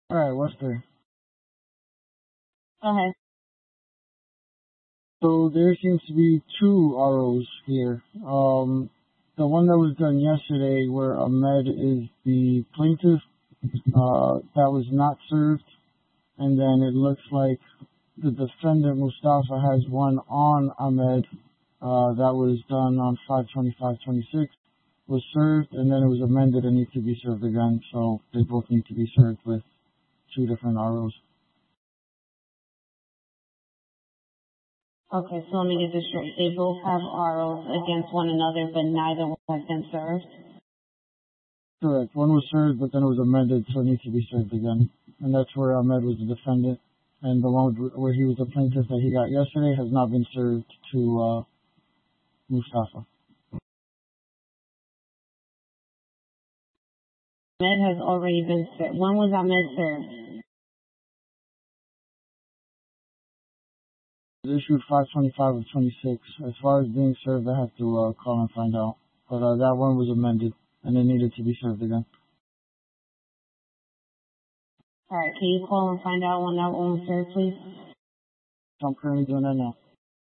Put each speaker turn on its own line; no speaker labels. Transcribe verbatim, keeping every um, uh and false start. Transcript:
Alright, Wester.
Go ahead.
So there seems to be two R Os here. Um, the one that was done yesterday where Ahmed is the plaintiff, uh, that was not served. And then it looks like the defendant, Mustafa, has one on Ahmed, uh, that was done on five twenty-five twenty-six, was served, and then it was amended and needs to be served again. So they both need to be served with two different R Os.
Okay, so let me get this straight. They both have R Os against one another, but neither one has been served?
Correct. One was served, but then it was amended, so it needs to be served again. And that's where Ahmed was the defendant. And the one where he was the plaintiff that he got yesterday has not been served to uh, Mustafa.
Ahmed has already been served. When was Ahmed served?
It was issued five twenty-five of twenty-six. As far as being served, I have to uh, call and find out. But uh, that one was amended, and it needed to be served again.
All right, can you call and find out when that one was served, please?
So I'm currently doing that now.